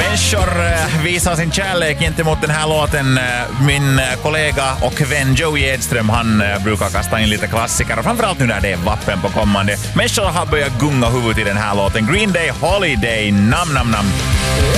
Människor visar sin kärlek gentemot den här låten. Min kollega och vän Joey Edström, han brukar kasta in lite klassiker. Och framförallt nu när det är vappen på kommande. Människor har börjat gunga huvudet i den här låten. Green Day Holiday, nam nam nam.